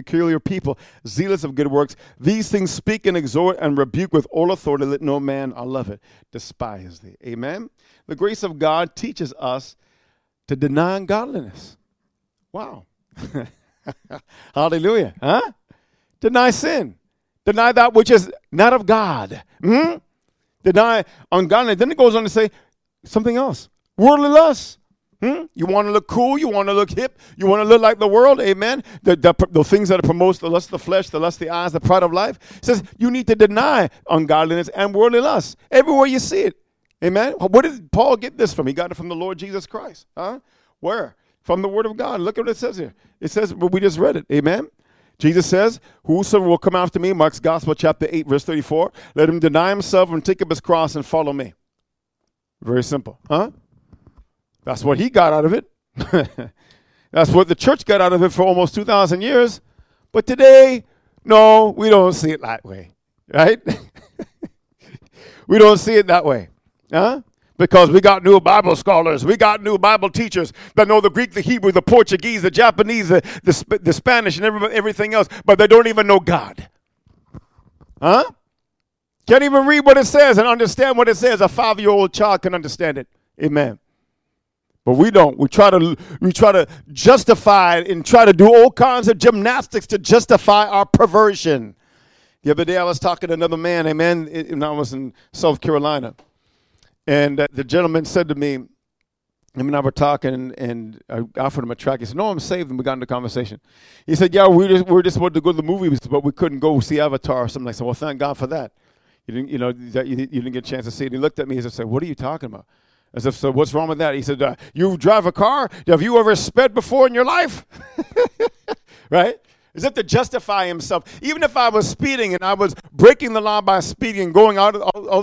peculiar people, zealous of good works. These things speak and exhort and rebuke with all authority. Let no man, I love it, despise thee. Amen. The grace of God teaches us to deny ungodliness. Wow. Hallelujah. Huh? Deny sin. Deny that which is not of God. Deny ungodliness. Then it goes on to say something else. Worldly lust. You want to look cool. You want to look hip. You want to look like the world. Amen. The things that promote the lust of the flesh, the lust of the eyes, the pride of life. It says you need to deny ungodliness and worldly lust. Everywhere you see it. Amen. Where did Paul get this from? He got it from the Lord Jesus Christ. Huh? Where? From the Word of God. Look at what it says here. It says, well, we just read it. Amen. Jesus says, whosoever will come after me, Mark's Gospel, chapter 8, verse 34, let him deny himself and take up his cross and follow me. Very simple. Huh? That's what he got out of it. That's what the church got out of it for almost 2,000 years. But today, no, we don't see it that way. Right? We don't see it that way. Huh? Because we got new Bible scholars. We got new Bible teachers that know the Greek, the Hebrew, the Portuguese, the Japanese, the Spanish, and everything else. But they don't even know God. Huh? Can't even read what it says and understand what it says. A 5-year-old child can understand it. Amen. But we don't. We try to justify it and try to do all kinds of gymnastics to justify our perversion. The other day I was talking to another man, amen, and I was in South Carolina. And the gentleman said to me, him and I were talking, and I offered him a track. He said, no, I'm saved, and we got into conversation. He said, yeah, we just wanted to go to the movies, but we couldn't go see Avatar or something like that. Well, thank God for that. You didn't get a chance to see it. He looked at me and said, what are you talking about? I said, so what's wrong with that? He said, you drive a car? Have you ever sped before in your life? Right? As if to justify himself. Even if I was speeding and I was breaking the law by speeding and going out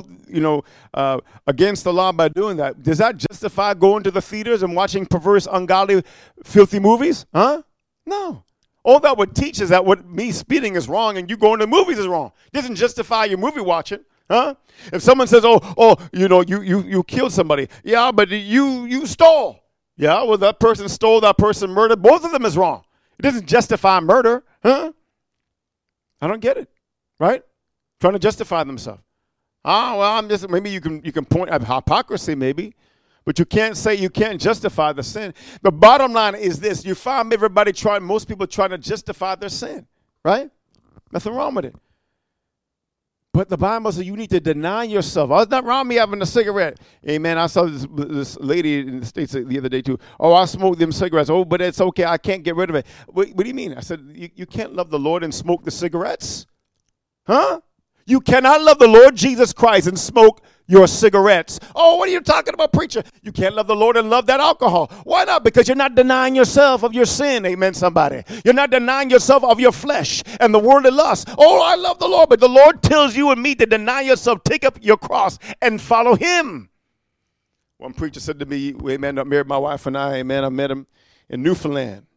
against the law by doing that, does that justify going to the theaters and watching perverse, ungodly, filthy movies? Huh? No. All that would teach is that what me speeding is wrong and you going to the movies is wrong. It doesn't justify your movie watching. Huh? If someone says, you killed somebody. Yeah, but you stole. Yeah, well, that person stole, that person murdered. Both of them is wrong. It doesn't justify murder. Huh? I don't get it. Right? Trying to justify themselves. Maybe you can point at hypocrisy maybe, but you can't justify the sin. The bottom line is this. You find most people trying to justify their sin. Right? Nothing wrong with it. But the Bible says you need to deny yourself. Oh, it's not wrong with me having a cigarette. Amen. I saw this lady in the States the other day too. Oh, I smoke them cigarettes. Oh, but it's okay. I can't get rid of it. What do you mean? I said, you can't love the Lord and smoke the cigarettes? Huh? You cannot love the Lord Jesus Christ and smoke your cigarettes. Oh, what are you talking about, preacher? You can't love the Lord and love that alcohol. Why not? Because you're not denying yourself of your sin. Amen, somebody. You're not denying yourself of your flesh and the worldly lust. Oh, I love the Lord, but the Lord tells you and me to deny yourself, take up your cross, and follow him. One preacher said to me, amen, I married my wife and I, amen, I met him in Newfoundland.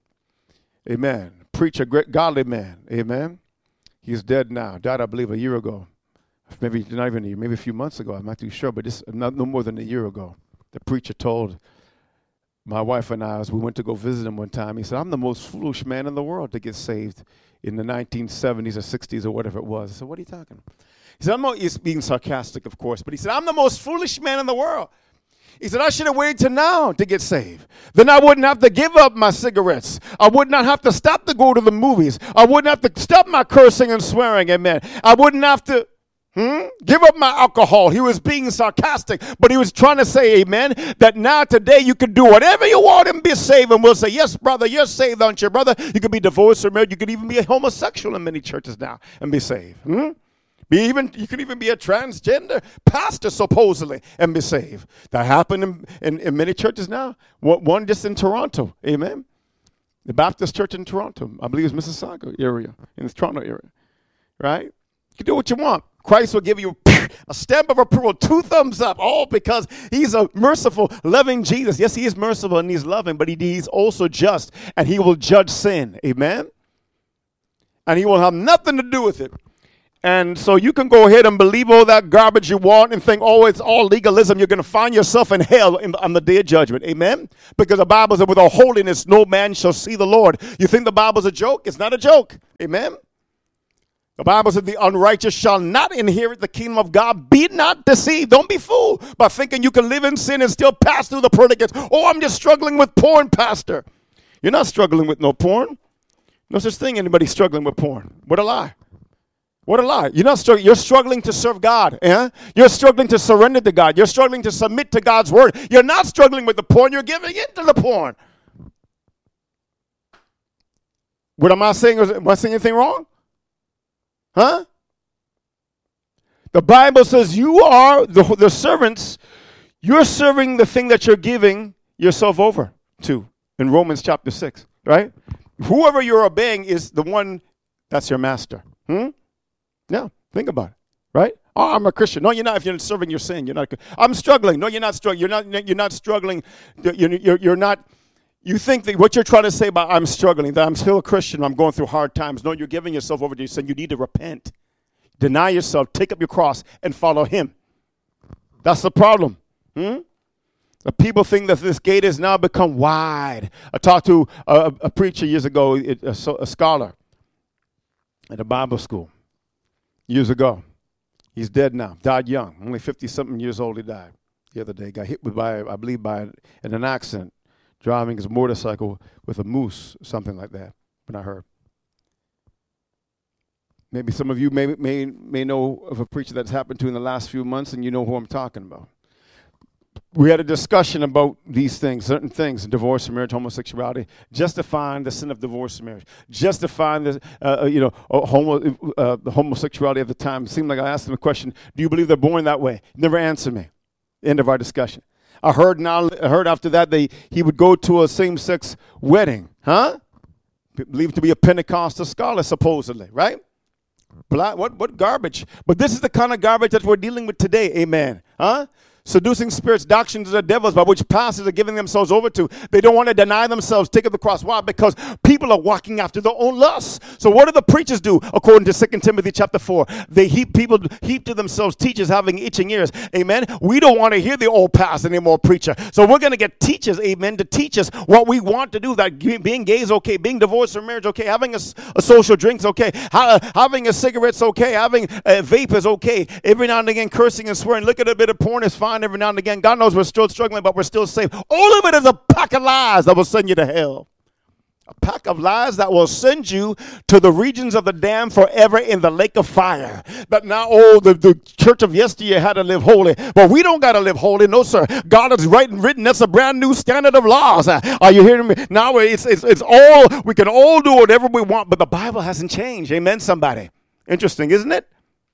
Amen. Preacher, great godly man. Amen. He's dead now. Died, I believe, a year ago. Maybe not even a year, maybe a few months ago. I'm not too sure, but no more than a year ago. The preacher told my wife and I, as we went to go visit him one time, he said, I'm the most foolish man in the world to get saved in the 1970s or 60s or whatever it was. I said, what are you talking about? He said, he's being sarcastic, of course, but he said, I'm the most foolish man in the world. He said, I should have waited till now to get saved. Then I wouldn't have to give up my cigarettes. I would not have to stop to go to the movies. I wouldn't have to stop my cursing and swearing, amen. I wouldn't have to give up my alcohol. He was being sarcastic, but he was trying to say, amen, that now today you can do whatever you want and be saved. And we'll say, yes, brother, you're saved, aren't you, brother? You could be divorced or married. You could even be a homosexual in many churches now and be saved. You can even be a transgender pastor, supposedly, and be saved. That happened in many churches now. One just in Toronto, amen. The Baptist church in Toronto, I believe it's Mississauga area, in the Toronto area, right? You can do what you want. Christ will give you a stamp of approval, 2 thumbs up, all because he's a merciful, loving Jesus. Yes, he is merciful and he's loving, but he's also just, and he will judge sin, amen? And he will have nothing to do with it. And so you can go ahead and believe all that garbage you want and think, oh, it's all legalism. You're going to find yourself in hell on the day of judgment. Amen? Because the Bible says, without holiness, no man shall see the Lord. You think the Bible's a joke? It's not a joke. Amen? The Bible says the unrighteous shall not inherit the kingdom of God. Be not deceived. Don't be fooled by thinking you can live in sin and still pass through the pearly gates. Oh, I'm just struggling with porn, Pastor. You're not struggling with no porn. No such thing, anybody struggling with porn. What a lie. What a lie. You're not struggling. You're struggling to serve God. Eh? You're struggling to surrender to God. You're struggling to submit to God's word. You're not struggling with the porn. You're giving into the porn. What am I saying? Am I saying anything wrong? Huh? The Bible says you are the servants. You're serving the thing that you're giving yourself over to in Romans chapter 6, right? Whoever you're obeying is the one that's your master. Yeah, think about it, right? Oh, I'm a Christian. No, you're not. If you're serving your sin, you're not. I'm struggling. No, you're not struggling. You're not struggling. You're not. You think that what you're trying to say about I'm struggling, that I'm still a Christian, I'm going through hard times. No, you're giving yourself over to your sin. You need to repent. Deny yourself, take up your cross, and follow him. That's the problem. The people think that this gate has now become wide. I talked to a preacher years ago, a scholar at a Bible school years ago. He's dead now, died young, only 50-something years old he died the other day. Got hit by in an accident, driving his motorcycle with a moose, something like that, when I heard. Maybe some of you may know of a preacher that's happened to in the last few months, and you know who I'm talking about. We had a discussion about these things, certain things, divorce and marriage, homosexuality, justifying the sin of divorce and marriage, justifying the homosexuality at the time. It seemed like I asked him a question, do you believe they're born that way? Never answered me. End of our discussion. I heard after that he would go to a same-sex wedding, believed to be a Pentecostal scholar, supposedly, right? What garbage? But this is the kind of garbage that we're dealing with today, amen, Seducing spirits, doctrines of the devils by which pastors are giving themselves over to. They don't want to deny themselves, take up the cross. Why? Because people are walking after their own lusts. So what do the preachers do? According to 2 Timothy chapter 4, they heap to themselves teachers having itching ears. Amen. We don't want to hear the old pastor anymore, preacher. So we're going to get teachers, amen, to teach us what we want to do. That being gay is okay, being divorced or marriage okay, having a social drink's okay, having a cigarette's okay, having a vape is okay. Every now and again, cursing and swearing, look at a bit of porn is fine. Every now and again, God knows we're still struggling, but we're still saved. All of it is a pack of lies that will send you to hell. A pack of lies that will send you to the regions of the damned forever in the lake of fire. That now, the church of yesteryear had to live holy. But we don't got to live holy. No, sir. God has written. That's a brand new standard of laws. Are you hearing me? Now it's all, we can all do whatever we want, but the Bible hasn't changed. Amen, somebody. Interesting, isn't it?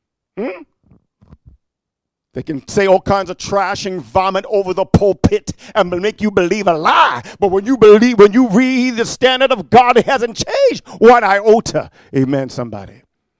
They can say all kinds of trash and vomit over the pulpit and make you believe a lie. But when you read the standard of God, it hasn't changed one iota. Amen, somebody.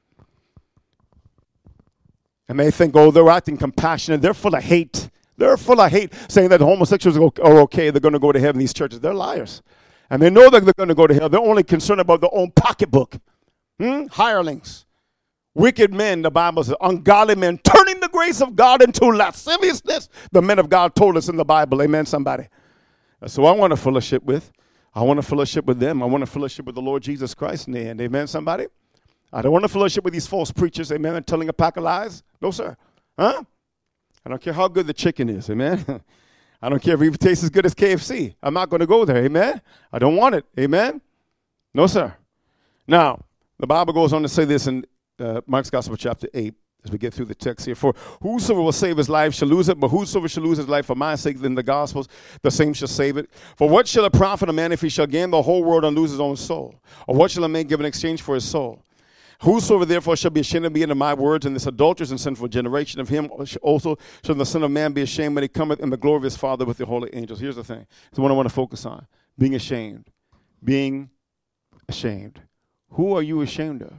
And they think, they're acting compassionate. They're full of hate. They're full of hate, saying that homosexuals are okay. They're going to go to heaven. These churches, they're liars. And they know that they're going to go to hell. They're only concerned about their own pocketbook. Hirelings. Wicked men, the Bible says, ungodly men, turning the grace of God into lasciviousness. The men of God told us in the Bible. Amen, somebody. So I want to fellowship with. I want to fellowship with them. I want to fellowship with the Lord Jesus Christ in the end. Amen, somebody. I don't want to fellowship with these false preachers, amen, and telling a pack of lies. No, sir. I don't care how good the chicken is, amen. I don't care if it tastes as good as KFC. I'm not going to go there, amen. I don't want it, amen. No, sir. Now, the Bible goes on to say this in Mark's Gospel, chapter 8, as we get through the text here. For whosoever will save his life shall lose it, but whosoever shall lose his life for my sake, then the Gospels, the same shall save it. For what shall it profit a man if he shall gain the whole world and lose his own soul? Or what shall a man give in exchange for his soul? Whosoever therefore shall be ashamed of me and of my words in this adulterous and sinful generation, of him also shall the Son of Man be ashamed when he cometh in the glory of his Father with the holy angels. Here's the thing. It's what I want to focus on. Being ashamed. Being ashamed. Who are you ashamed of?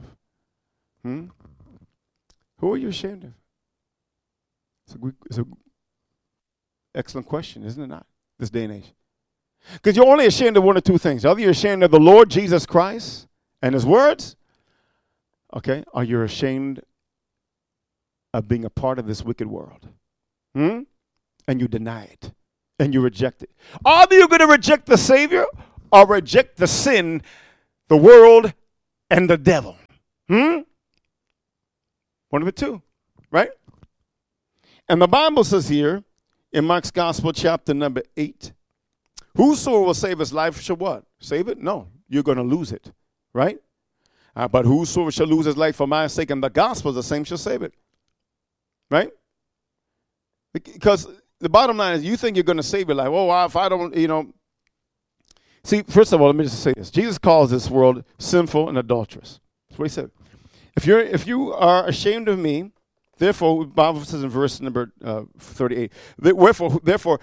Who are you ashamed of? It's an excellent question, isn't it not? This day and age. Because you're only ashamed of one or two things. Either you're ashamed of the Lord Jesus Christ and his words, okay, or you're ashamed of being a part of this wicked world. And you deny it. And you reject it. Are you going to reject the Savior or reject the sin, the world, and the devil? One of the two, right? And the Bible says here in Mark's Gospel, chapter number 8, whosoever will save his life shall what? Save it? No, you're going to lose it, right? But whosoever shall lose his life for my sake and the gospel, the same shall save it, right? Because the bottom line is you think you're going to save your life. Oh, if I don't, See, first of all, let me just say this. Jesus calls this world sinful and adulterous. That's what he said. If you are ashamed of me, therefore, the Bible says in verse number 38, whosoever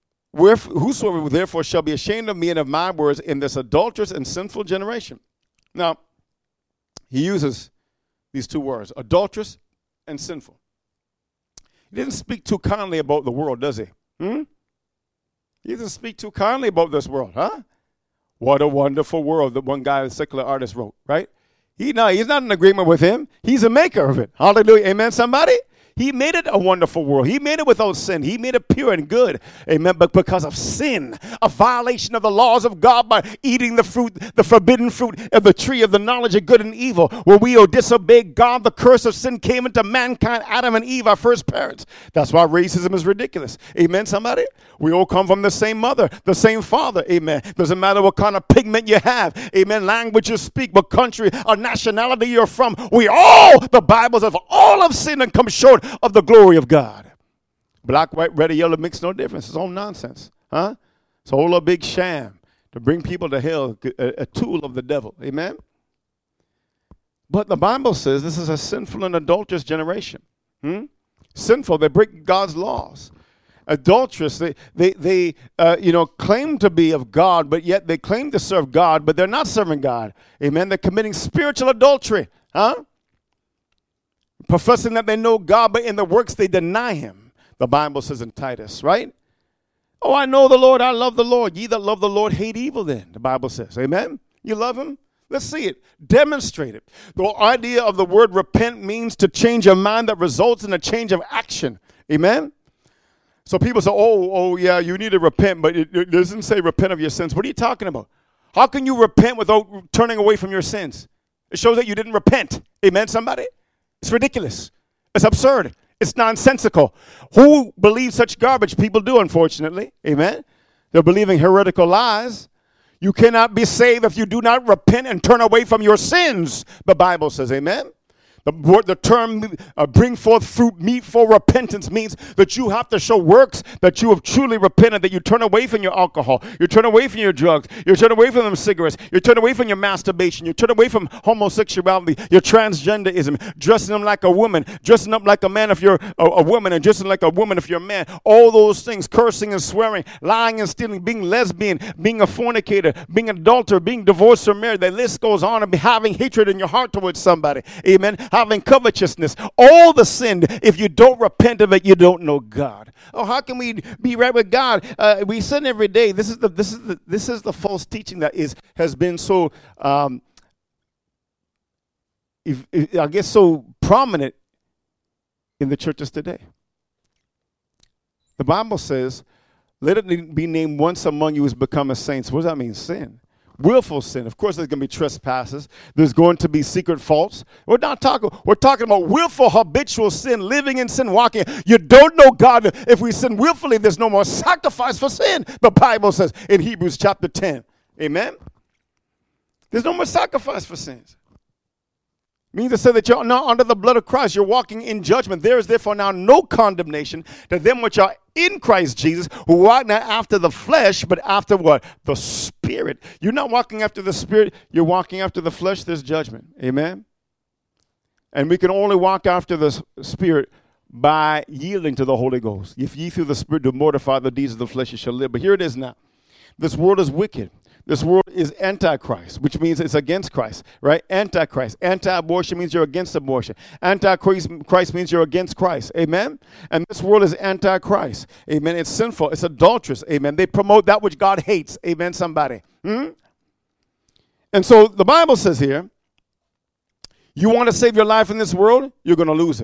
therefore shall be ashamed of me and of my words in this adulterous and sinful generation. Now, he uses these two words, adulterous and sinful. He didn't speak too kindly about the world, does he? He doesn't speak too kindly about this world, huh? What a wonderful world that one guy, the secular artist, wrote, right? He's not in agreement with him. He's a maker of it. Hallelujah. Amen, somebody? He made it a wonderful world. He made it without sin. He made it pure and good. Amen. But because of sin, a violation of the laws of God by eating the fruit, the forbidden fruit of the tree of the knowledge of good and evil, where we disobeyed God, the curse of sin came into mankind, Adam and Eve, our first parents. That's why racism is ridiculous. Amen, somebody? We all come from the same mother, the same father. Amen. Doesn't matter what kind of pigment you have. Amen. Language you speak, what country or nationality you're from. The Bible says, all have sinned and come short of the glory of God. Black, white, red, or yellow makes no difference. It's all nonsense. Huh? It's all a big sham to bring people to hell, a tool of the devil. Amen? But the Bible says this is a sinful and adulterous generation. Sinful, they break God's laws. Adulterous, they claim to be of God, but yet they claim to serve God, but they're not serving God. Amen? They're committing spiritual adultery. Huh? Professing that they know God, but in the works they deny him. The Bible says in Titus, right? Oh, I know the Lord, I love the Lord. Ye that love the Lord hate evil then, the Bible says. Amen? You love him? Let's see it. Demonstrate it. The idea of the word repent means to change a mind that results in a change of action. Amen? So people say, oh yeah, you need to repent, but it doesn't say repent of your sins. What are you talking about? How can you repent without turning away from your sins? It shows that you didn't repent. Amen, somebody? It's ridiculous. It's absurd. It's nonsensical. Who believes such garbage? People do, unfortunately. Amen? They're believing heretical lies. You cannot be saved if you do not repent and turn away from your sins, the Bible says. Amen? The term bring forth fruit meet for repentance means that you have to show works that you have truly repented, that you turn away from your alcohol, you turn away from your drugs, you turn away from them cigarettes, you turn away from your masturbation, you turn away from homosexuality, your transgenderism, dressing them like a woman, dressing up like a man if you're a woman, and dressing like a woman if you're a man. All those things, cursing and swearing, lying and stealing, being lesbian, being a fornicator, being an adulterer, being divorced or married. The list goes on, and having hatred in your heart towards somebody. Amen. Having covetousness, all the sin. If you don't repent of it, you don't know God. Oh, how can we be right with God? We sin every day. This is the false teaching that has been so I guess so prominent in the churches today. The Bible says, "Let it be named once among you who has become a saint." What does that mean? Sin. Willful sin. Of course, there's going to be trespasses. There's going to be secret faults. We're talking about willful, habitual sin, living in sin, walking. You don't know God. If we sin willfully, there's no more sacrifice for sin. The Bible says in Hebrews chapter 10. Amen? There's no more sacrifice for sins. It means to say that you're not under the blood of Christ. You're walking in judgment. There is therefore now no condemnation to them which are in Christ Jesus, who walk not after the flesh, but after what? The Spirit. You're not walking after the Spirit. You're walking after the flesh. There's judgment. Amen? And we can only walk after the Spirit by yielding to the Holy Ghost. If ye through the Spirit do mortify the deeds of the flesh, you shall live. But here it is now. This world is wicked. This world is antichrist, which means it's against Christ, right? Antichrist. Anti-abortion means you're against abortion. Antichrist means you're against Christ. Amen? And this world is antichrist. Amen? It's sinful. It's adulterous. Amen? They promote that which God hates. Amen, somebody? And so the Bible says here, you want to save your life in this world, you're going to lose it.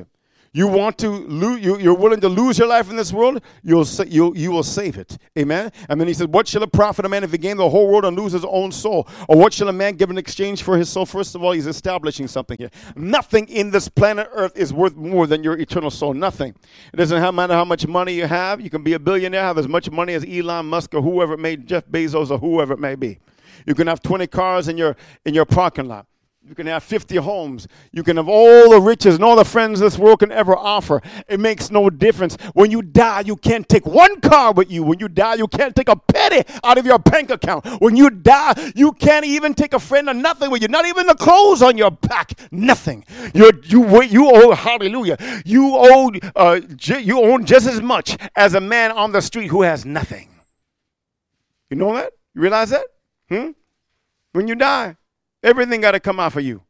You want to lose, you're willing to lose your life in this world, you will save it. Amen. And then he said, what shall it profit a man if he gain the whole world and lose his own soul? Or what shall a man give in exchange for his soul? First of all, he's establishing something here. Nothing in this planet Earth is worth more than your eternal soul. Nothing. It doesn't matter how much money you have. You can be a billionaire, have as much money as Elon Musk or whoever it may, Jeff Bezos or whoever it may be. You can have 20 cars in your parking lot. You can have 50 homes. You can have all the riches and all the friends this world can ever offer. It makes no difference. When you die, you can't take one car with you. When you die, you can't take a penny out of your bank account. When you die, you can't even take a friend or nothing with you. Not even the clothes on your back. Nothing. You owe, hallelujah. You own just as much as a man on the street who has nothing. You know that? You realize that? When you die, everything got to come out for you.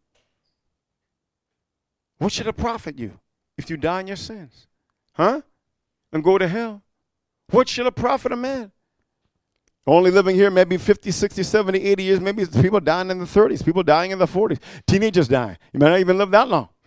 What should it profit you if you die in your sins? And go to hell? What should it profit a man? Only living here maybe 50, 60, 70, 80 years. Maybe it's people dying in the 30s, people dying in the 40s, teenagers dying. You might not even live that long.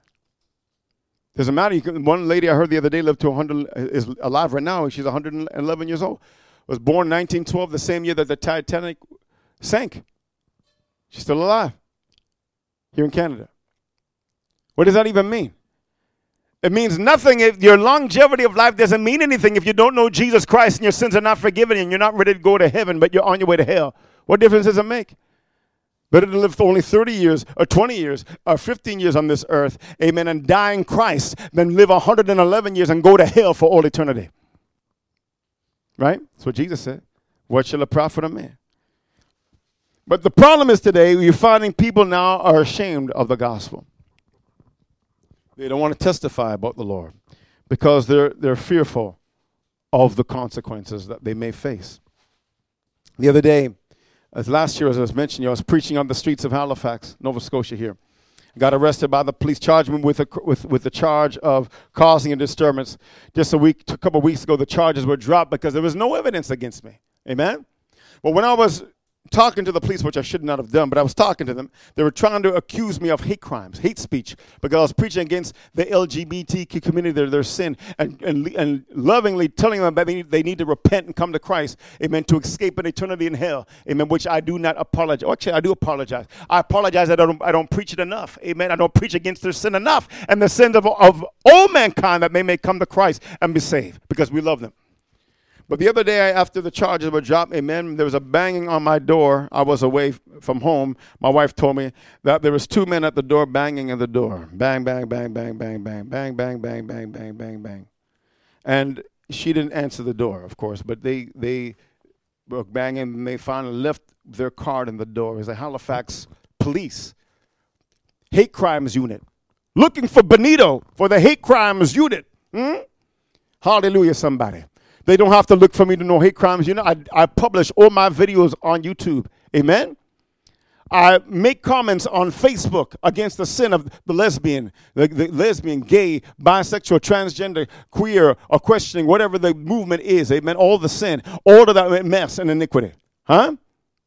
Doesn't matter. One lady I heard the other day lived to 100, is alive right now. She's 111 years old. Was born 1912, the same year that the Titanic sank. She's still alive here in Canada. What does that even mean? It means nothing. If your longevity of life doesn't mean anything if you don't know Jesus Christ and your sins are not forgiven and you're not ready to go to heaven, but you're on your way to hell. What difference does it make? Better to live for only 30 years or 20 years or 15 years on this earth, amen, and die in Christ than live 111 years and go to hell for all eternity. Right? That's what Jesus said. What shall it profit a man? But the problem is today, you're finding people now are ashamed of the gospel. They don't want to testify about the Lord because they're fearful of the consequences that they may face. The other day, as last year, as I was mentioning, I was preaching on the streets of Halifax, Nova Scotia here. I got arrested by the police, charged me with the charge of causing a disturbance. Just a couple of weeks ago, the charges were dropped because there was no evidence against me. Amen? Well, when I was talking to the police, which I should not have done, but I was talking to them. They were trying to accuse me of hate crimes, hate speech, because I was preaching against the LGBTQ community, their sin, and lovingly telling them that they need to repent and come to Christ, amen, to escape an eternity in hell, amen, which I do not apologize. Actually, I do apologize. I apologize that I don't preach it enough, amen. I don't preach against their sin enough and the sins of all mankind that they may come to Christ and be saved, because we love them. But the other day, after the charges were dropped, amen, there was a banging on my door. I was away from home. My wife told me that there was two men at the door banging at the door. Bang, bang, bang, bang, bang, bang, bang, bang, bang, bang, bang, bang, bang. And she didn't answer the door, of course, but they were banging, and they finally left their card in the door. It was a Halifax police hate crimes unit looking for Benito for the hate crimes unit. Hallelujah, somebody. They don't have to look for me to know hate crimes. You know, I publish all my videos on YouTube. Amen? I make comments on Facebook against the sin of the lesbian, the lesbian, gay, bisexual, transgender, queer, or questioning, whatever the movement is. Amen? All the sin, all of that mess and iniquity. I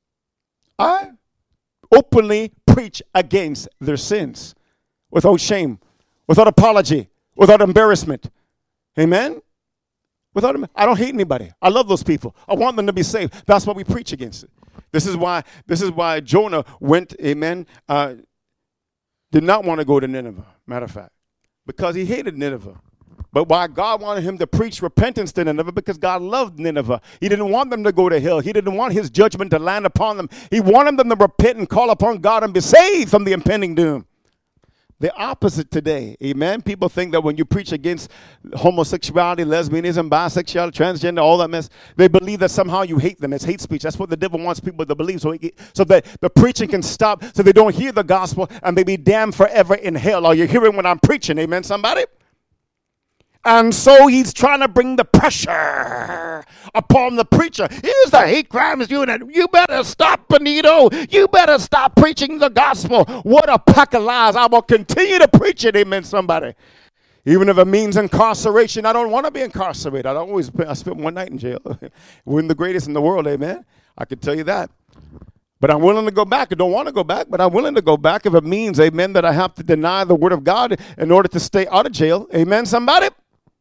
openly preach against their sins without shame, without apology, without embarrassment. Amen? I don't hate anybody. I love those people. I want them to be saved. That's why we preach against it. This is why Jonah went, amen, did not want to go to Nineveh, matter of fact, because he hated Nineveh. But why God wanted him to preach repentance to Nineveh, because God loved Nineveh. He didn't want them to go to hell. He didn't want his judgment to land upon them. He wanted them to repent and call upon God and be saved from the impending doom. The opposite today, amen? People think that when you preach against homosexuality, lesbianism, bisexuality, transgender, all that mess, they believe that somehow you hate them. It's hate speech. That's what the devil wants people to believe, so that the preaching can stop, so they don't hear the gospel and they be damned forever in hell. Are you hearing what I'm preaching, amen, somebody? And so he's trying to bring the pressure upon the preacher. Here's the hate crimes unit. You better stop, Benito. You better stop preaching the gospel. What a pack of lies. I will continue to preach it, amen, somebody. Even if it means incarceration. I don't want to be incarcerated. I spent one night in jail. We're the greatest in the world, amen. I can tell you that. But I'm willing to go back. I don't want to go back, but I'm willing to go back if it means, amen, that I have to deny the word of God in order to stay out of jail. Amen, somebody?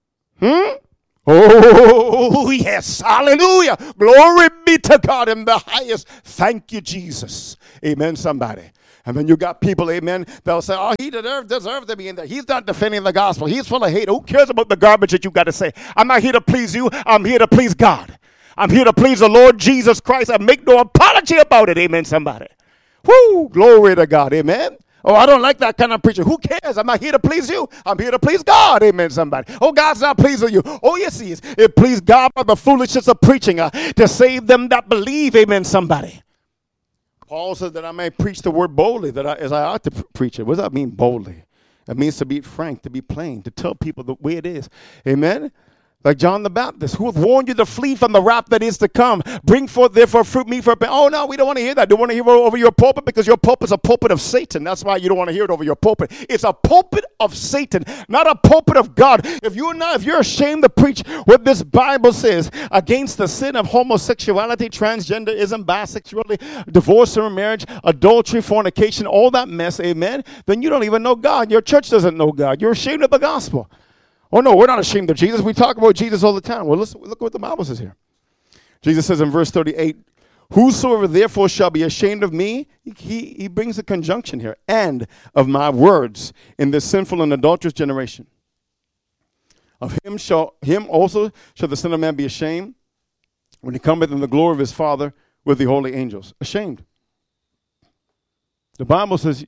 Oh, yes. Hallelujah. Glory be to God in the highest. Thank you, Jesus. Amen, somebody. And then you got people, amen, they'll say, oh, he deserves to be in there. He's not defending the gospel. He's full of hate. Who cares about the garbage that you got to say? I'm not here to please you. I'm here to please God. I'm here to please the Lord Jesus Christ and make no apology about it. Amen, somebody. Woo, glory to God. Amen. Oh, I don't like that kind of preacher. Who cares? I'm not here to please you. I'm here to please God. Amen, somebody. Oh, God's not pleased with you. Oh, yes, he is. It pleased God by the foolishness of preaching to save them that believe. Amen, somebody. Paul says that I may preach the word boldly, as I ought to preach it. What does that mean, boldly? It means to be frank, to be plain, to tell people the way it is. Amen? Like John the Baptist, who hath warned you to flee from the wrath that is to come. Bring forth, therefore, fruit meet for... Oh, no, we don't want to hear that. Don't want to hear it over your pulpit because your pulpit's a pulpit of Satan. That's why you don't want to hear it over your pulpit. It's a pulpit of Satan, not a pulpit of God. If you're ashamed to preach what this Bible says against the sin of homosexuality, transgenderism, bisexuality, divorce and marriage, adultery, fornication, all that mess, amen, then you don't even know God. Your church doesn't know God. You're ashamed of the gospel. Oh, no, we're not ashamed of Jesus. We talk about Jesus all the time. Well, look what the Bible says here. Jesus says in verse 38, whosoever therefore shall be ashamed of me, he brings a conjunction here, and of my words in this sinful and adulterous generation. Of him also shall the Son of Man be ashamed when he cometh in the glory of his Father with the holy angels. Ashamed. The Bible says,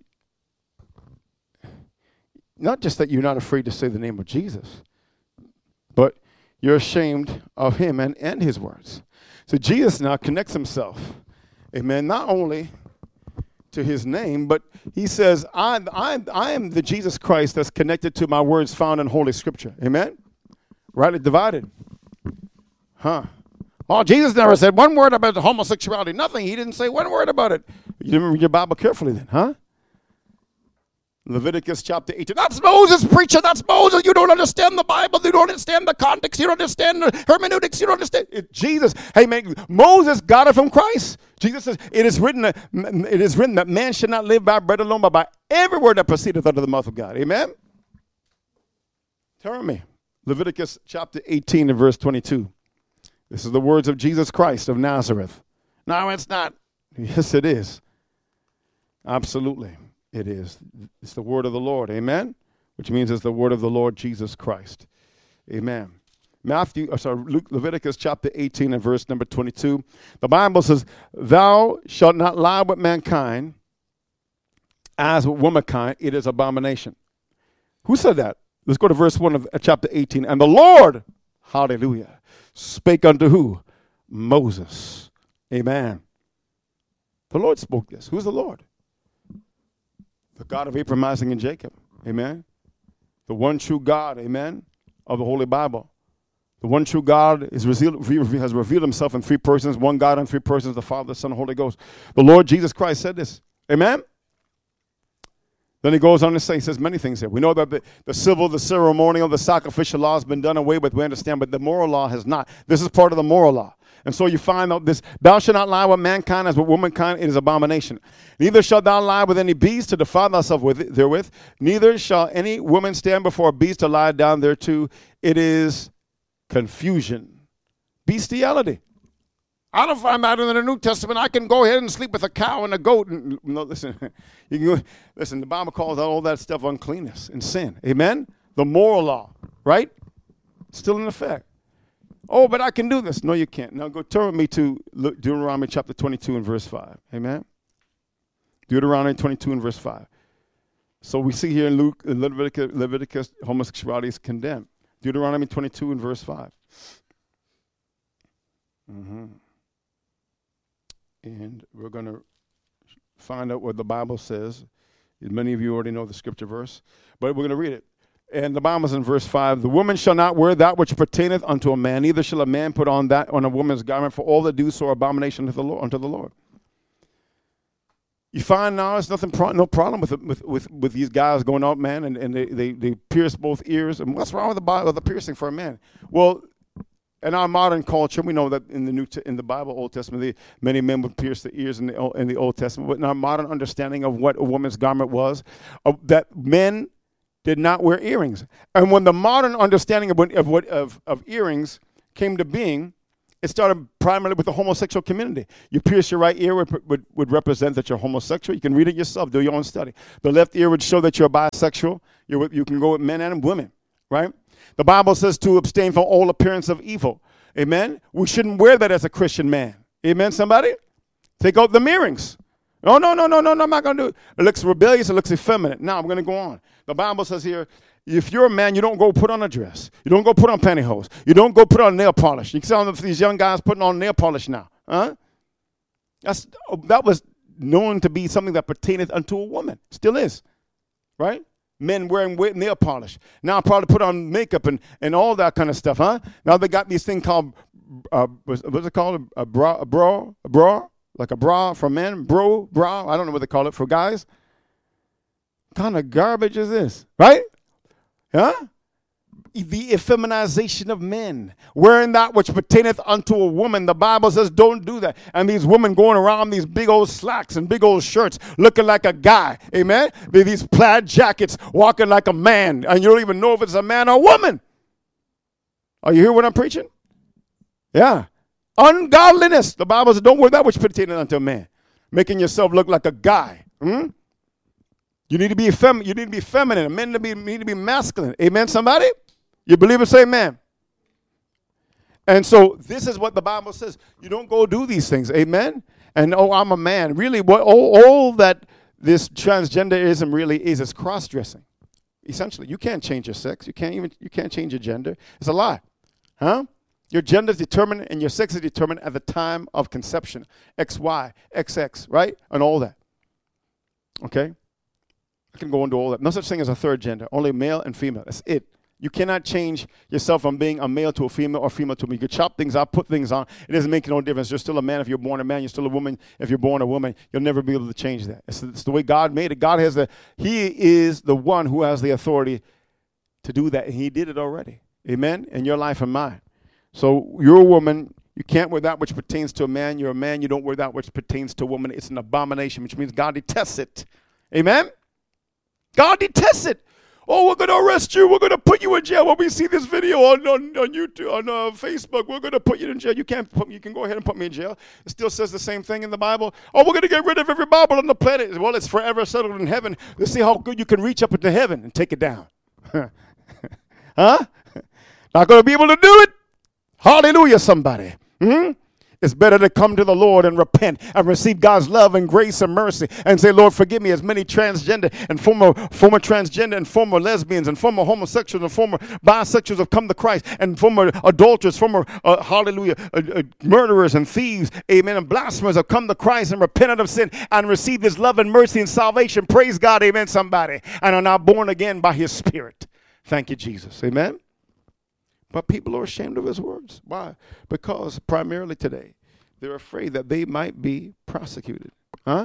not just that you're not afraid to say the name of Jesus, but you're ashamed of him and his words. So Jesus now connects himself, amen, not only to his name, but he says, I am the Jesus Christ that's connected to my words found in Holy Scripture. Amen? Rightly divided. Oh, Jesus never said one word about homosexuality. Nothing. He didn't say one word about it. You didn't read your Bible carefully then, huh? Leviticus chapter 18. That's Moses, preacher. That's Moses. You don't understand the Bible. You don't understand the context. You don't understand the hermeneutics. You don't understand Jesus. Hey, man, Moses got it from Christ. Jesus says, it is written that man should not live by bread alone, but by every word that proceedeth out of the mouth of God. Amen? Turn me. Leviticus chapter 18 and verse 22. This is the words of Jesus Christ of Nazareth. No, it's not. Yes, it is. Absolutely. It is. It's the word of the Lord. Amen? Which means it's the word of the Lord Jesus Christ. Amen. Leviticus chapter 18 and verse number 22. The Bible says, thou shalt not lie with mankind as with womankind. It is abomination. Who said that? Let's go to verse 1 of chapter 18. And the Lord, hallelujah, spake unto who? Moses. Amen. The Lord spoke this. Who's the Lord? The God of Abraham, Isaac, and Jacob. Amen. The one true God, amen, of the Holy Bible. The one true God has revealed himself in three persons, one God in three persons, the Father, the Son, and the Holy Ghost. The Lord Jesus Christ said this. Amen. Then he goes on to say, he says many things here. We know that the civil, the ceremonial, the sacrificial law has been done away with, we understand, but the moral law has not. This is part of the moral law. And so you find out this, thou shalt not lie with mankind as with womankind, it is abomination. Neither shalt thou lie with any beast to defile thyself therewith. Neither shall any woman stand before a beast to lie down thereto. It is confusion. Bestiality. I don't find that in the New Testament. I can go ahead and sleep with a cow and a goat. No, listen, listen, the Bible calls out all that stuff uncleanness and sin. Amen? The moral law, right? Still in effect. Oh, but I can do this. No, you can't. Now go turn with me to Deuteronomy chapter 22 and verse 5. Amen? Deuteronomy 22 and verse 5. So we see here in Leviticus, homosexuality is condemned. Deuteronomy 22 and verse 5. And we're going to find out what the Bible says. Many of you already know the scripture verse, but we're going to read it. And the Bible says in verse 5, the woman shall not wear that which pertaineth unto a man, neither shall a man put on that on a woman's garment, for all that do so are abomination unto the Lord. You find now there's no problem with these guys going out, man, and they pierce both ears. And what's wrong with the piercing for a man? Well, in our modern culture, we know that in the Bible, Old Testament, many men would pierce the ears in the Old Testament. But in our modern understanding of what a woman's garment was, that men did not wear earrings. And when the modern understanding of earrings came to being, it started primarily with the homosexual community. You pierce your right ear would represent that you're homosexual. You can read it yourself, do your own study. The left ear would show that you're bisexual. You can go with men and women, right? The Bible says to abstain from all appearance of evil. Amen? We shouldn't wear that as a Christian man. Amen, somebody? Take out the earrings. No, I'm not going to do it. It looks rebellious. It looks effeminate. Now I'm going to go on. The Bible says here, if you're a man, you don't go put on a dress. You don't go put on pantyhose. You don't go put on nail polish. You can see all these young guys putting on nail polish now. Huh? That was known to be something that pertaineth unto a woman. Still is. Right? Men wearing nail polish. Now probably put on makeup and all that kind of stuff, huh? Now they got these things called, what's it called? A bra? Like a bra for men? Bra? I don't know what they call it for guys. What kind of garbage is this? Right? Huh? The effeminization of men, wearing that which pertaineth unto a woman. The Bible says don't do that. And these women going around these big old slacks and big old shirts looking like a guy. Amen? These plaid jackets walking like a man. And you don't even know if it's a man or a woman. Are you hearing what I'm preaching? Yeah. Ungodliness. The Bible says don't wear that which pertaineth unto a man. Making yourself look like a guy. You need to be feminine. You need to be feminine. Men need to be masculine. Amen, somebody? You believe it? Say amen. And so this is what the Bible says. You don't go do these things. Amen? And, I'm a man. Really, what all that this transgenderism really is cross-dressing. Essentially, you can't change your sex. You can't change your gender. It's a lie. Huh? Your gender is determined and your sex is determined at the time of conception. XY, XX, right? And all that. Okay? I can go into all that. No such thing as a third gender. Only male and female. That's it. You cannot change yourself from being a male to a female or female to a male. You can chop things out, put things on. It doesn't make no difference. You're still a man if you're born a man. You're still a woman if you're born a woman. You'll never be able to change that. It's the way God made it. He is the one who has the authority to do that. And he did it already. Amen? In your life and mine. So you're a woman. You can't wear that which pertains to a man. You're a man. You don't wear that which pertains to a woman. It's an abomination, which means God detests it. Amen? God detests it. Oh, we're going to arrest you. We're going to put you in jail. When we see this video on YouTube, on Facebook, we're going to put you in jail. You can go ahead and put me in jail. It still says the same thing in the Bible. Oh, we're going to get rid of every Bible on the planet. Well, it's forever settled in heaven. Let's see how good you can reach up into heaven and take it down. Huh? Not going to be able to do it? Hallelujah, somebody. It's better to come to the Lord and repent and receive God's love and grace and mercy and say, Lord, forgive me. As many transgender and former transgender and former lesbians and former homosexuals and former bisexuals have come to Christ, and former adulterers, former, murderers and thieves, amen, and blasphemers have come to Christ and repented of sin and received his love and mercy and salvation. Praise God, amen, somebody, and are now born again by his Spirit. Thank you, Jesus, amen. But people are ashamed of his words. Why? Because primarily today, they're afraid that they might be prosecuted. Huh?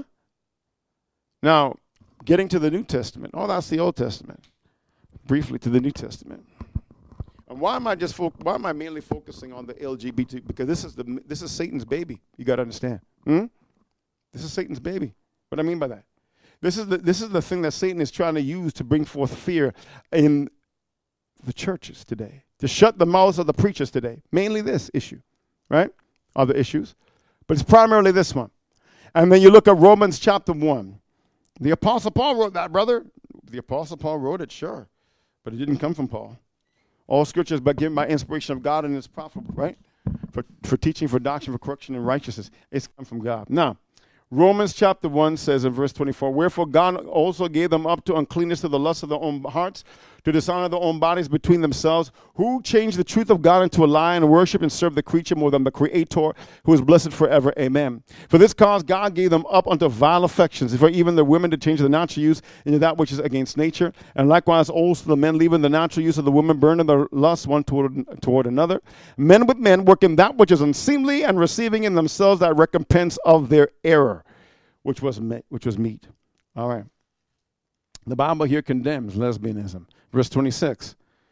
Now, getting to the New Testament. Oh, that's the Old Testament. Briefly to the New Testament. And why am I mainly focusing on the LGBT? Because this is Satan's baby. You got to understand. This is Satan's baby. What do I mean by that? This is the thing that Satan is trying to use to bring forth fear in the churches today. To shut the mouths of the preachers today. Mainly this issue, right? Other issues. But it's primarily this one. And then you look at Romans chapter 1. The Apostle Paul wrote that, brother. The Apostle Paul wrote it, sure. But it didn't come from Paul. All scriptures but given by inspiration of God and is profitable, right? For teaching, for doctrine, for correction, and righteousness. It's come from God. Now, Romans chapter 1 says in verse 24, wherefore God also gave them up to uncleanness to the lust of their own hearts, to dishonor their own bodies between themselves, who changed the truth of God into a lie and worship and serve the creature more than the Creator, who is blessed forever. Amen. For this cause God gave them up unto vile affections, for even the women to change the natural use into that which is against nature, and likewise also the men, leaving the natural use of the women, burning their lust one toward another. Men with men, working that which is unseemly, and receiving in themselves that recompense of their error, which was meat. All right. The Bible here condemns lesbianism. Verse 26.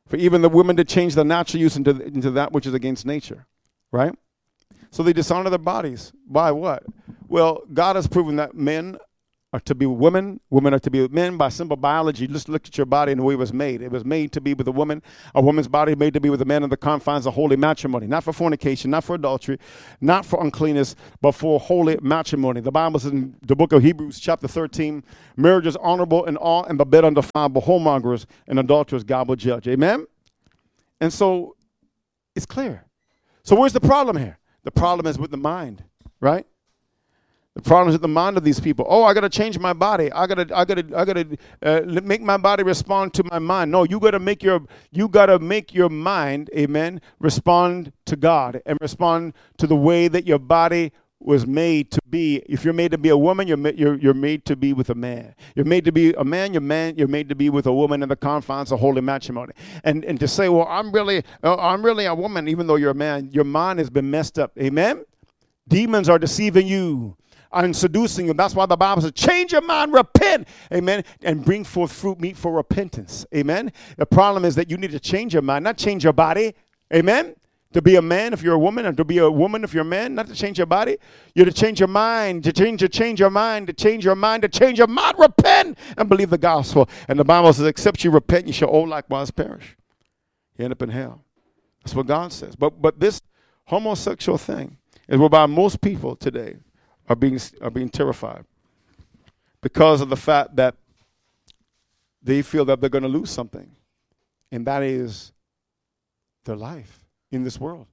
For even the women to change the natural use into that which is against nature, right? So they dishonor their bodies. By what? Well, God has proven that men are to be women, women are to be men by simple biology. Just look at your body and the way it was made. It was made to be with a woman's body made to be with a man in the confines of holy matrimony. Not for fornication, not for adultery, not for uncleanness, but for holy matrimony. The Bible says in the book of Hebrews chapter 13, marriage is honorable in all and the bed undefiled, but whoremongers and adulterers God will judge. Amen? And so it's clear. So where's the problem here? The problem is with the mind, right? The problem is with the mind of these people. Oh, I got to change my body. I got to make my body respond to my mind. No, you got to make your mind, amen, respond to God and respond to the way that your body was made to be. If you're made to be a woman, you're made to be with a man. You're made to be a man, you're made to be with a woman in the confines of holy matrimony. And to say, well, I'm really a woman, even though you're a man, your mind has been messed up. Amen? Demons are deceiving you and seducing you. That's why the Bible says, change your mind, repent, amen, and bring forth fruit meet for repentance. Amen? The problem is that you need to change your mind, not change your body. Amen? To be a man if you're a woman, and to be a woman if you're a man, not to change your body. You're to change your mind, to change your mind, repent and believe the gospel. And the Bible says, except you repent, you shall all likewise perish. You end up in hell. That's what God says. But this homosexual thing is whereby most people today are being terrified because of the fact that they feel that they're going to lose something, and that is their life in this world.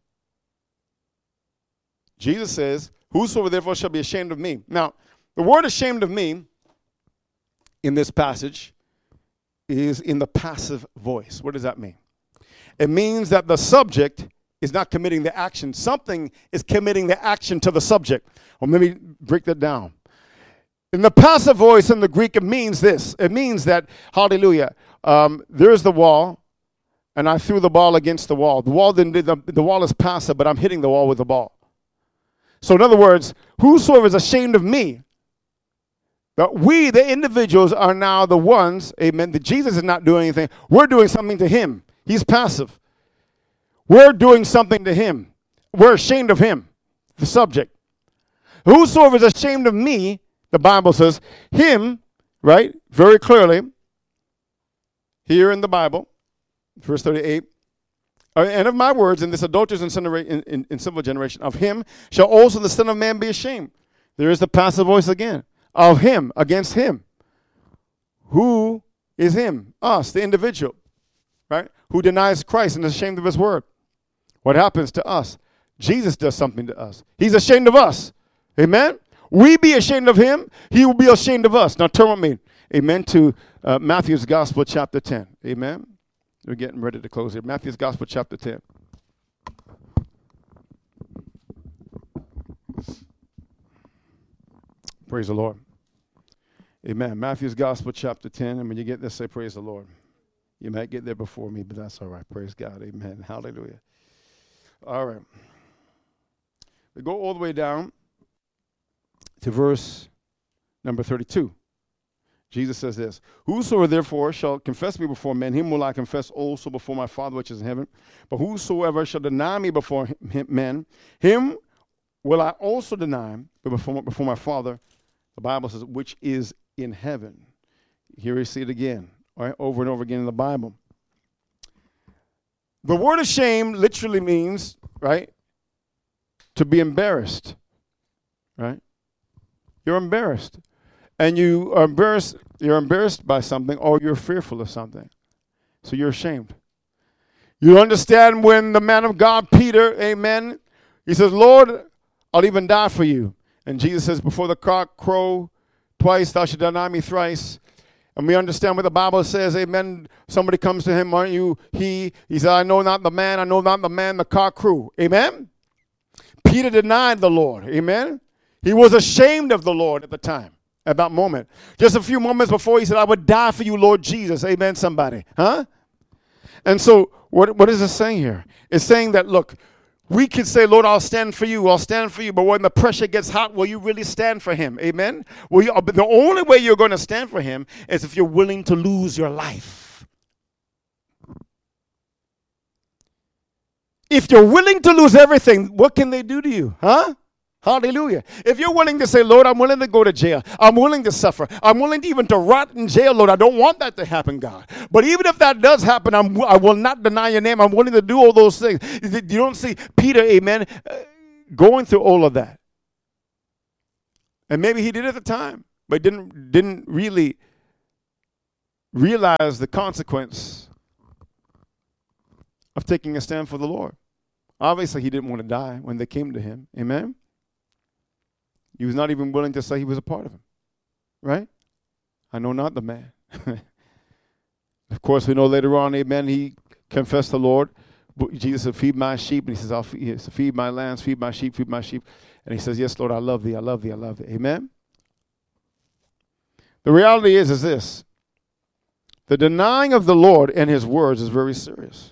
Jesus says, whosoever therefore shall be ashamed of me. Now, the word ashamed of me in this passage is in the passive voice. What does that mean? It means that the subject is not committing the action. Something is committing the action to the subject. Well, let me break that down. In the passive voice in the Greek, it means this. It means that, hallelujah, there's the wall, and I threw the ball against the wall. The wall is passive, but I'm hitting the wall with the ball. So in other words, whosoever is ashamed of me, that we, the individuals, are now the ones, amen, that Jesus is not doing anything. We're doing something to him. He's passive. We're doing something to him. We're ashamed of him, the subject. Whosoever is ashamed of me, the Bible says, him, right, very clearly, here in the Bible, verse 38, and of my words in this adulterous and sinful generation, of him shall also the Son of Man be ashamed. There is the passive voice again. Of him, against him. Who is him? Us, the individual, right, who denies Christ and is ashamed of his word. What happens to us? Jesus does something to us. He's ashamed of us. Amen? We be ashamed of him. He will be ashamed of us. Now turn with me, amen, to Matthew's Gospel, chapter 10. Amen? We're getting ready to close here. Matthew's Gospel, chapter 10. Praise the Lord. Amen. Matthew's Gospel, chapter 10. And when you get there, say, praise the Lord. You might get there before me, but that's all right. Praise God. Amen. Hallelujah. All right. We go all the way down to verse number 32. Jesus says this, whosoever therefore shall confess me before men, him will I confess also before my Father which is in heaven. But whosoever shall deny me before men, him will I also deny before my Father, the Bible says, which is in heaven. Here we see it again, all right, over and over again in the Bible. The word ashamed literally means, right, to be embarrassed, right? You're embarrassed. And you're embarrassed by something, or you're fearful of something. So you're ashamed. You understand when the man of God, Peter, amen, he says, Lord, I'll even die for you. And Jesus says, before the cock crow twice, thou shalt deny me thrice. And we understand what the Bible says, amen. Somebody comes to him, aren't you? He said, I know not the man, the cock crew. Amen? Peter denied the Lord. Amen? He was ashamed of the Lord at the time, at that moment. Just a few moments before, he said, I would die for you, Lord Jesus. Amen, somebody. Huh? And so what is it saying here? It's saying that, look, we can say, Lord, I'll stand for you. But when the pressure gets hot, will you really stand for him? Amen? The only way you're going to stand for him is if you're willing to lose your life. If you're willing to lose everything, what can they do to you? Huh? Hallelujah. If you're willing to say, Lord, I'm willing to go to jail. I'm willing to suffer. I'm willing to even to rot in jail, Lord. I don't want that to happen, God. But even if that does happen, I will not deny your name. I'm willing to do all those things. You don't see Peter, amen, going through all of that. And maybe he did at the time, but didn't really realize the consequence of taking a stand for the Lord. Obviously, he didn't want to die when they came to him. Amen? He was not even willing to say he was a part of him. Right? I know not the man. Of course, we know later on, amen, he confessed the Lord. Jesus said, feed my sheep. And he says, feed my lambs, feed my sheep, feed my sheep. And he says, yes, Lord, I love thee, I love thee, I love thee. Amen? The reality is this. The denying of the Lord and his words is very serious.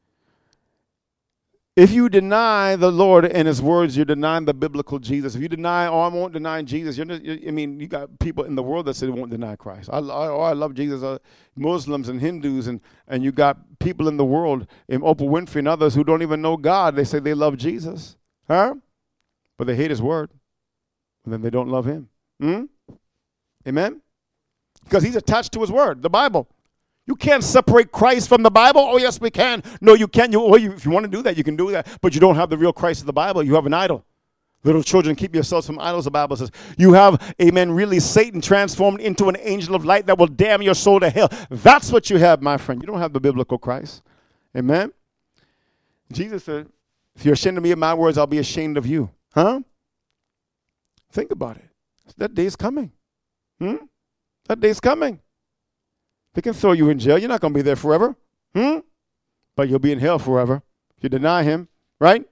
If you deny the Lord and his words, you're denying the biblical Jesus. If you deny, I won't deny Jesus. You got people in the world that say they won't deny Christ. I love Jesus. Muslims and Hindus, and you got people in the world, in Oprah Winfrey and others who don't even know God. They say they love Jesus. Huh? But they hate his word. And then they don't love him. Amen? Because he's attached to his word, the Bible. You can't separate Christ from the Bible. Oh, yes, we can. No, you can't. If you want to do that, you can do that. But you don't have the real Christ of the Bible. You have an idol. Little children, keep yourselves from idols, the Bible says. You have, amen, really Satan transformed into an angel of light that will damn your soul to hell. That's what you have, my friend. You don't have the biblical Christ. Amen? Jesus said, if you're ashamed of me and my words, I'll be ashamed of you. Huh? Think about it. That day's coming. That day's coming. They can throw you in jail. You're not going to be there forever. But you'll be in hell forever if you deny him, right?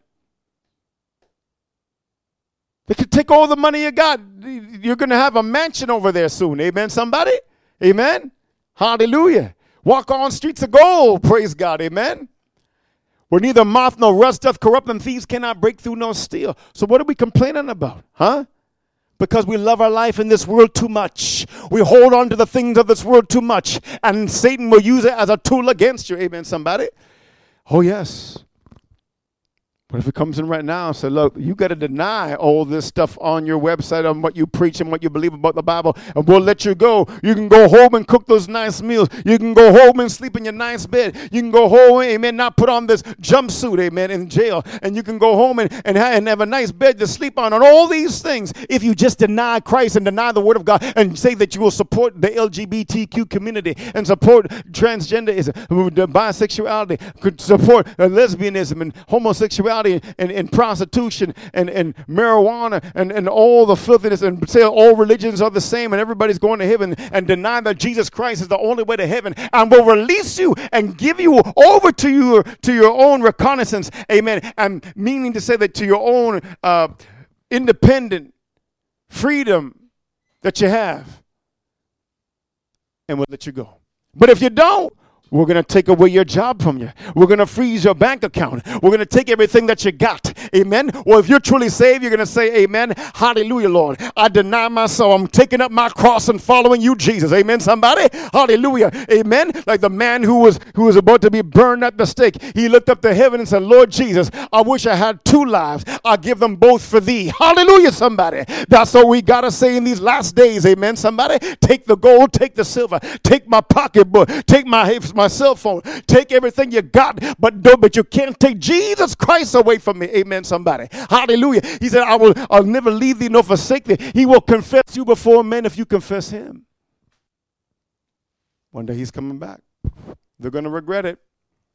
They could take all the money you got. You're going to have a mansion over there soon. Amen, somebody? Amen? Hallelujah. Walk on streets of gold. Praise God. Amen? Where neither moth nor rust doth corrupt, and thieves cannot break through nor steal. So what are we complaining about? Huh? Because we love our life in this world too much. We hold on to the things of this world too much. And Satan will use it as a tool against you. Amen, somebody? Oh, yes. But if it comes in right now and say, look, you got to deny all this stuff on your website on what you preach and what you believe about the Bible, and we'll let you go. You can go home and cook those nice meals. You can go home and sleep in your nice bed. You can go home, amen, not put on this jumpsuit, amen, in jail. And you can go home and have a nice bed to sleep on all these things if you just deny Christ and deny the Word of God and say that you will support the LGBTQ community and support transgenderism, bisexuality, could support lesbianism and homosexuality and prostitution and marijuana and all the filthiness, and say all religions are the same and everybody's going to heaven, and deny that Jesus Christ is the only way to heaven, and will release you and give you over to your own reconnaissance, amen, and meaning to say that to your own independent freedom that you have, and we'll let you go. But if you don't, we're going to take away your job from you. We're going to freeze your bank account. We're going to take everything that you got. Amen. Well, if you're truly saved, you're going to say, amen. Hallelujah, Lord. I deny myself. I'm taking up my cross and following you, Jesus. Amen, somebody. Hallelujah. Amen. Like the man who was about to be burned at the stake. He looked up to heaven and said, Lord Jesus, I wish I had two lives. I'll give them both for thee. Hallelujah, somebody. That's what we got to say in these last days. Amen, somebody. Take the gold, take the silver, take my pocketbook, take my cell phone, take everything you got, but you can't take Jesus Christ away from me. Amen, somebody. Hallelujah. He said, I'll never leave thee nor forsake thee. He will confess you before men if you confess him. One day he's coming back. They're going to regret it.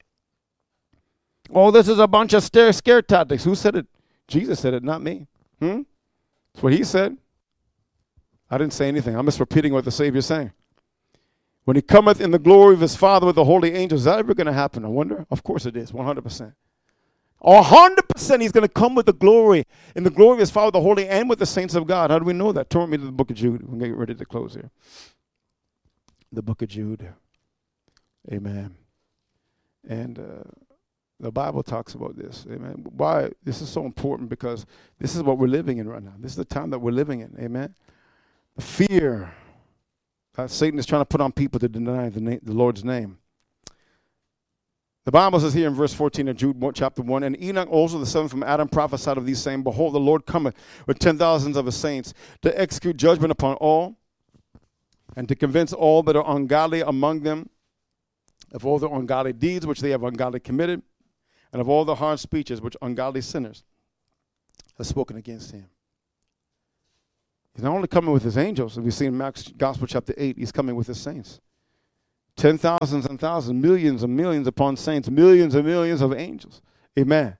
Oh, this is a bunch of scare tactics. Who said it? Jesus said it, not me. That's what he said. I didn't say anything. I'm just repeating what the Savior's saying. When he cometh in the glory of his Father with the holy angels, is that ever going to happen? I wonder. Of course it is, 100%. 100% he's going to come with the glory, in the glory of his Father, the holy, and with the saints of God. How do we know that? Turn me to the book of Jude. We're going to get ready to close here. The book of Jude. Amen. And the Bible talks about this. Amen. Why? This is so important, because this is what we're living in right now. This is the time that we're living in. Amen. The fear Satan is trying to put on people to deny the Lord's name. The Bible says here in verse 14 of Jude chapter 1, and Enoch also, the seventh from Adam, prophesied of these saying, behold, the Lord cometh with 10,000s of his saints to execute judgment upon all and to convince all that are ungodly among them of all their ungodly deeds which they have ungodly committed, and of all the hard speeches which ungodly sinners have spoken against him. He's not only coming with his angels, as we see in Mark's Gospel chapter 8, he's coming with his saints. 10,000s and thousands, millions and millions upon saints, millions and millions of angels. Amen.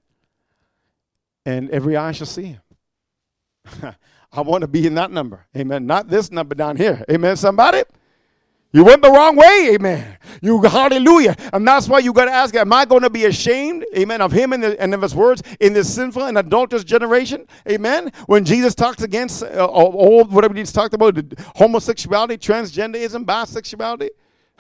And every eye shall see him. I want to be in that number. Amen. Not this number down here. Amen, somebody? You went the wrong way, amen. You hallelujah. And that's why you got to ask, am I going to be ashamed, amen, of him and of his words in this sinful and adulterous generation? Amen. When Jesus talks against all whatever he's talked about, homosexuality, transgenderism, bisexuality,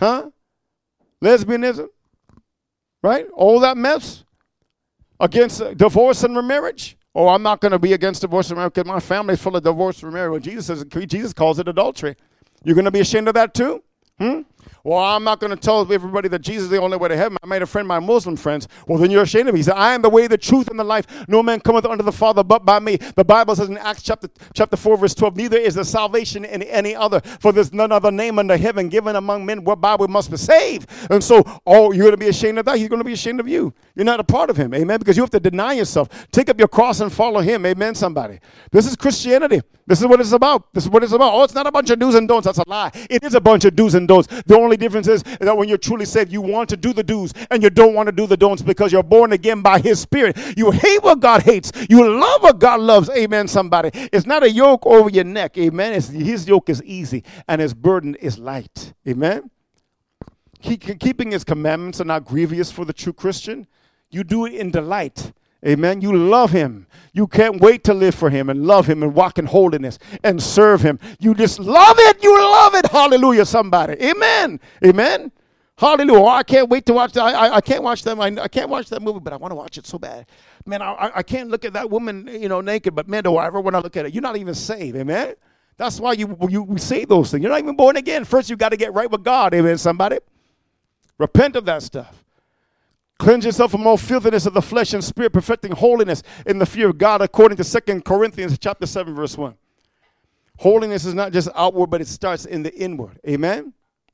lesbianism, right? All that mess against divorce and remarriage. Oh, I'm not going to be against divorce and remarriage because my family's full of divorce and remarriage. Well, Jesus calls it adultery. You're going to be ashamed of that too? Well, I'm not going to tell everybody that Jesus is the only way to heaven. I made a friend, my Muslim friends. Well, then you're ashamed of me. He said, I am the way, the truth, and the life. No man cometh unto the Father but by me. The Bible says in Acts chapter 4, verse 12, neither is there salvation in any other, for there's none other name under heaven given among men whereby we must be saved. And so, you're going to be ashamed of that. He's going to be ashamed of you. You're not a part of him. Amen. Because you have to deny yourself. Take up your cross and follow him. Amen, somebody. This is Christianity. This is what it's about. This is what it's about. Oh, it's not a bunch of do's and don'ts. That's a lie. It is a bunch of do's and don'ts. The only difference is that when you're truly saved, you want to do the do's and you don't want to do the don'ts because you're born again by his spirit. You hate what God hates. You love what God loves. Amen, somebody. It's not a yoke over your neck. Amen. His yoke is easy and his burden is light. Amen. Keeping his commandments are not grievous for the true Christian. You do it in delight. Amen. You love him. You can't wait to live for him and love him and walk in holiness and serve him. You just love it. You love it. Hallelujah, somebody. Amen. Amen. Hallelujah. Oh, I can't wait to watch that. I can't watch them. I can't watch that movie, but I want to watch it so bad. Man, I can't look at that woman, naked, but man, do I ever want to look at it. You're not even saved. Amen. That's why you say those things. You're not even born again. First, you got to get right with God. Amen, somebody. Repent of that stuff. Cleanse yourself from all filthiness of the flesh and spirit, perfecting holiness in the fear of God, according to 2 Corinthians chapter 7, verse 1. Holiness is not just outward, but it starts in the inward. Amen?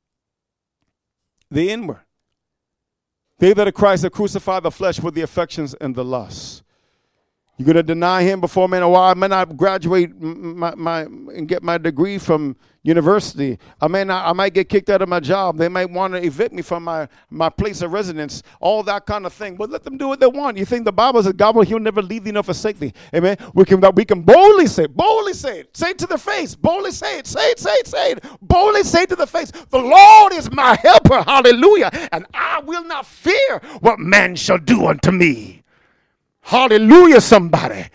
The inward. They that are Christ have crucified the flesh with the affections and the lusts. You're going to deny him before men. I may not graduate and get my degree from university. I might get kicked out of my job. They might want to evict me from my place of residence. All that kind of thing. But let them do what they want. You think the Bible says God he'll never leave thee nor forsake thee. Amen. We can boldly say it. Say it to their face. Boldly say it. Say it. Boldly say it to the face. The Lord is my helper. Hallelujah. And I will not fear what man shall do unto me. Hallelujah, somebody.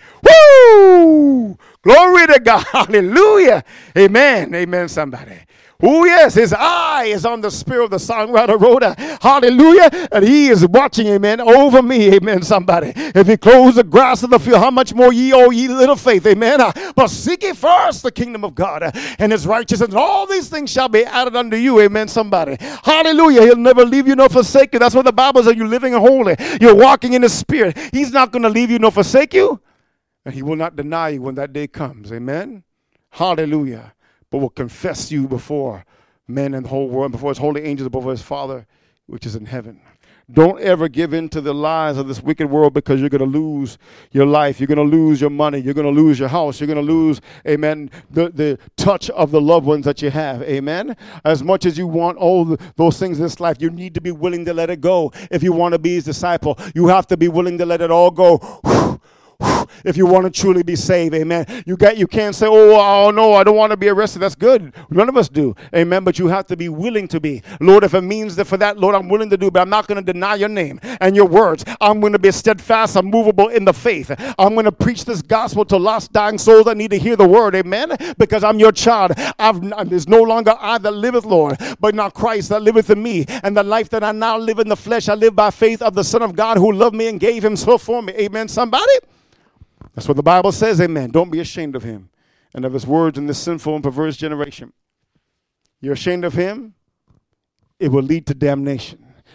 Woo! Glory to God. Hallelujah. Amen. Amen, somebody. Oh, yes, his eye is on the spirit of the songwriter Rhoda. Hallelujah. And he is watching, amen, over me. Amen, somebody. If he clothes the grass of the field, how much more ye, O ye little faith. Amen. But seek ye first the kingdom of God and his righteousness, and all these things shall be added unto you. Amen, somebody. Hallelujah. He'll never leave you nor forsake you. That's what the Bible says. You're living holy. You're walking in the spirit. He's not going to leave you nor forsake you. And he will not deny you when that day comes. Amen. Hallelujah. But will confess you before men and the whole world, before his holy angels, before his Father, which is in heaven. Don't ever give in to the lies of this wicked world, because you're going to lose your life. You're going to lose your money. You're going to lose your house. You're going to lose, amen, the touch of the loved ones that you have. Amen. As much as you want all those things in this life, you need to be willing to let it go. If you want to be his disciple, you have to be willing to let it all go. If you want to truly be saved, amen. You can't say, oh no, I don't want to be arrested. That's good. None of us do, amen. But you have to be willing to be. Lord, if it means that for that, Lord, I'm willing to do, but I'm not going to deny your name and your words. I'm going to be steadfast, unmovable in the faith. I'm going to preach this gospel to lost, dying souls that need to hear the word, amen. Because I'm your child. There's no longer I that liveth, Lord, but now Christ that liveth in me. And the life that I now live in the flesh, I live by faith of the Son of God who loved me and gave himself for me. Amen, somebody? That's what the Bible says, amen. Don't be ashamed of him and of his words in this sinful and perverse generation. You're ashamed of him, it will lead to damnation.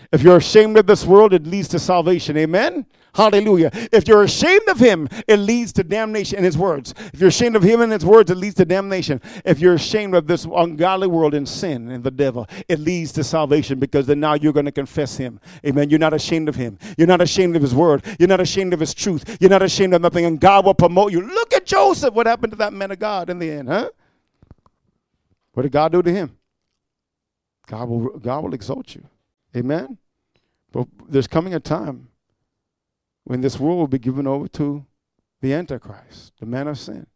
If you're ashamed of this world, it leads to salvation. Amen? Hallelujah. If you're ashamed of him, it leads to damnation in his words. If you're ashamed of him and his words, it leads to damnation. If you're ashamed of this ungodly world and sin and the devil, it leads to salvation, because then now you're going to confess him. Amen. You're not ashamed of him. You're not ashamed of his word. You're not ashamed of his truth. You're not ashamed of nothing, and God will promote you. Look at Joseph. What happened to that man of God in the end, huh? What did God do to him? God will exalt you. Amen. But there's coming a time when this world will be given over to the Antichrist, the man of sin.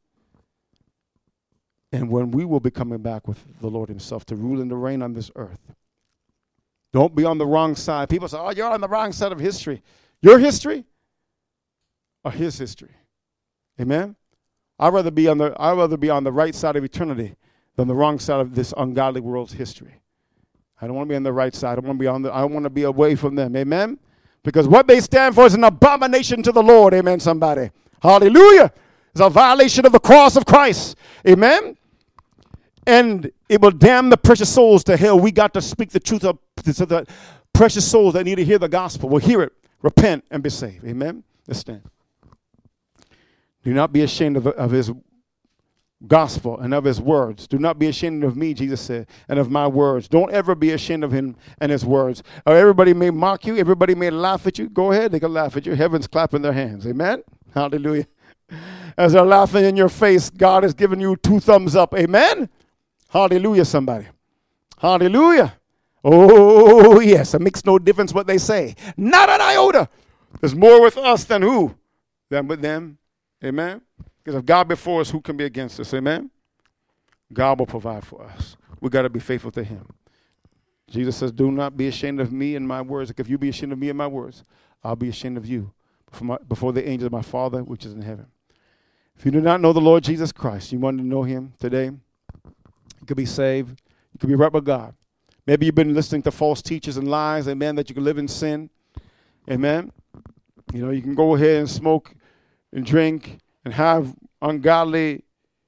And when we will be coming back with the Lord himself to rule and to reign on this earth. Don't be on the wrong side. People say, oh, you're on the wrong side of history. Your history or his history? Amen. I'd rather be on the right side of eternity than the wrong side of this ungodly world's history. I don't want to be on the right side. I want to be away from them. Amen. Because what they stand for is an abomination to the Lord. Amen, somebody. Hallelujah. It's a violation of the cross of Christ. Amen. And it will damn the precious souls to hell. We got to speak the truth to the precious souls that need to hear the gospel. Will hear it, repent, and be saved. Amen. Let's stand. Do not be ashamed of his gospel and of his words. Do not be ashamed of me, Jesus said, and of my words. Don't ever be ashamed of him and his words. Or everybody may mock you. Everybody may laugh at you. Go ahead. They can laugh at you. Heaven's clapping their hands. Amen. Hallelujah. As they're laughing in your face, God has given you 2 thumbs up. Amen. Hallelujah, somebody. Hallelujah. Oh, yes. It makes no difference what they say. Not an iota. There's more with us than who? Than with them. Amen. Because if God before us, who can be against us? Amen? God will provide for us. We got to be faithful to him. Jesus says, do not be ashamed of me and my words. Like if you be ashamed of me and my words, I'll be ashamed of you before the angels of my Father, which is in heaven. If you do not know the Lord Jesus Christ, you want to know him today, you could be saved. You could be right with God. Maybe you've been listening to false teachers and lies, amen, that you can live in sin. Amen? You know, you can go ahead and smoke and drink and have ungodly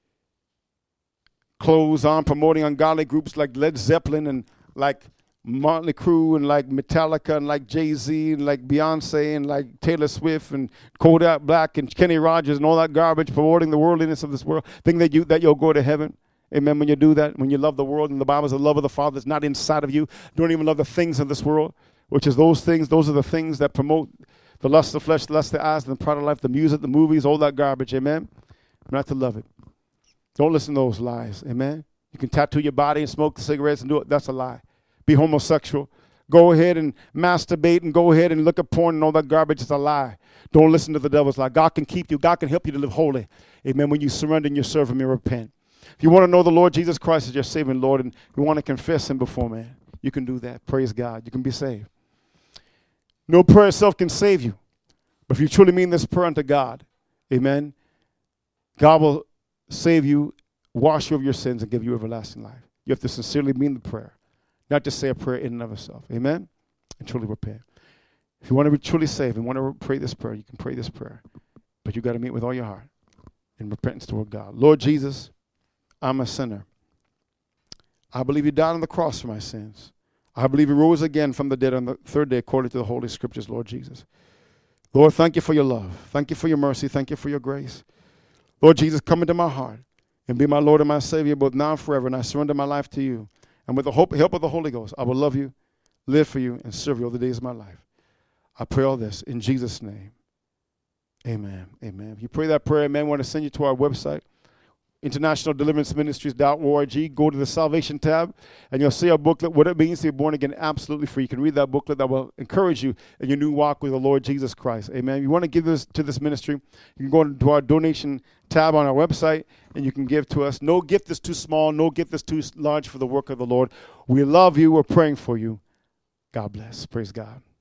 clothes on, promoting ungodly groups like Led Zeppelin and like Motley Crue and like Metallica and like Jay-Z and like Beyonce and like Taylor Swift and Kodak Black and Kenny Rogers and all that garbage, promoting the worldliness of this world, thinking that you'll go to heaven. Amen. When you do that, when you love the world, and the Bible says the love of the Father is not inside of you. Don't even love the things of this world, which is those things. Those are the things that promote the lust of the flesh, the lust of the eyes, and the pride of life, the music, the movies, all that garbage. Amen. Not to love it. Don't listen to those lies. Amen. You can tattoo your body and smoke the cigarettes and do it. That's a lie. Be homosexual. Go ahead and masturbate and go ahead and look at porn and all that garbage. It's a lie. Don't listen to the devil's lie. God can keep you. God can help you to live holy. Amen. When you surrender and you serve him, you repent. If you want to know the Lord Jesus Christ as your Savior and Lord, and you want to confess him before man, you can do that. Praise God. You can be saved. No prayer itself can save you. But if you truly mean this prayer unto God, amen, God will save you, wash you of your sins, and give you everlasting life. You have to sincerely mean the prayer, not just say a prayer in and of itself. Amen? And truly repent. If you want to be truly saved and want to pray this prayer, you can pray this prayer. But you got to meet with all your heart in repentance toward God. Lord Jesus, I'm a sinner. I believe you died on the cross for my sins. I believe you rose again from the dead on the 3rd day according to the Holy Scriptures, Lord Jesus. Lord, thank you for your love. Thank you for your mercy. Thank you for your grace. Lord Jesus, come into my heart and be my Lord and my Savior both now and forever. And I surrender my life to you. And with the help of the Holy Ghost, I will love you, live for you, and serve you all the days of my life. I pray all this in Jesus' name. Amen. Amen. If you pray that prayer, amen, I want to send you to our website, internationaldeliveranceministries.org. Go to the salvation tab, and you'll see our booklet, What It Means to Be Born Again, absolutely free. You can read that booklet. That will encourage you in your new walk with the Lord Jesus Christ. Amen. If you want to give this to this ministry, you can go to our donation tab on our website, and you can give to us. No gift is too small. No gift is too large for the work of the Lord. We love you. We're praying for you. God bless. Praise God.